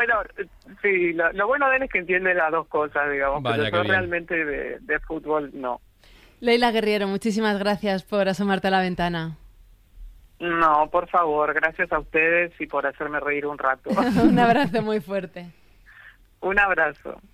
Bueno, sí, lo bueno de él es que entiende las dos cosas, digamos, Vaya, pero yo qué bien. realmente de fútbol no. Leila Guerriero, muchísimas gracias por asomarte a la ventana. No, por favor, gracias a ustedes y por hacerme reír un rato. Un abrazo muy fuerte. Un abrazo.